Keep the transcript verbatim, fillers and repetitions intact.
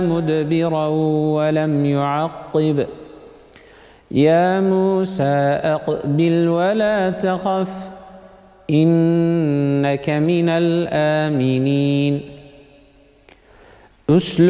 مدبرا ولم يعقب يا موسى أقبل ولا تخف إنك من الآمنين.